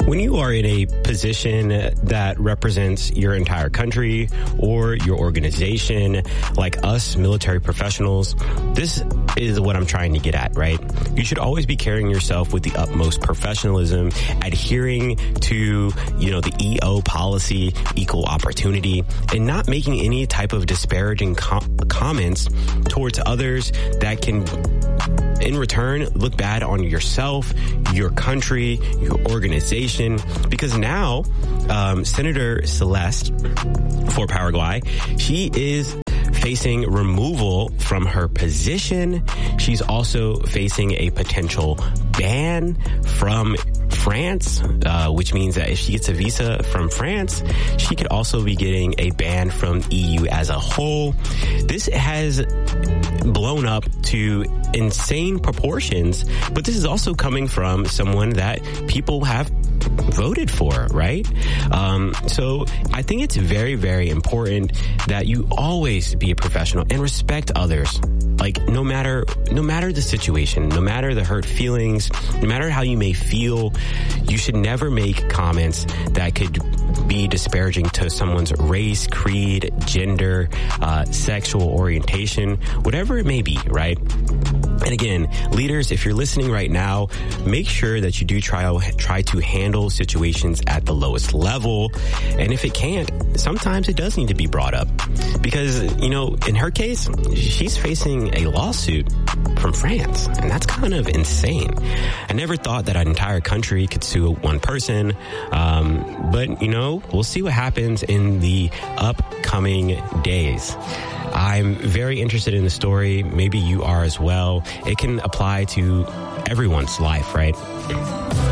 When you are in a position that represents your entire country or your organization, like us military professionals, this is what I'm trying to get at, right? You should always be carrying yourself with the utmost professionalism, adhering to, the EO policy, equal opportunity, and not making any type of disparaging comments towards others that can, in return, look bad on yourself, your country, your organization. Because now, Senator Celeste for Paraguay, she is facing removal from her position. She's also facing a potential ban from France, which means that if she gets a visa from France, she could also be getting a ban from EU as a whole. This has blown up to insane proportions, but this is also coming from someone that people have voted for, right? So I think it's very, very important that you always be a professional and respect others. Like, no matter the situation, no matter the hurt feelings, no matter how you may feel, you should never make comments that could be disparaging to someone's race, creed, gender, sexual orientation, whatever it may be, right? And again, leaders, if you're listening right now, make sure that you do try to handle situations at the lowest level. And if it can't, sometimes it does need to be brought up. Because, in her case, she's facing a lawsuit from France. And that's kind of insane. I never thought that an entire country could sue one person. But, we'll see what happens in the upcoming days. I'm very interested in the story. Maybe you are as well. It can apply to everyone's life, right?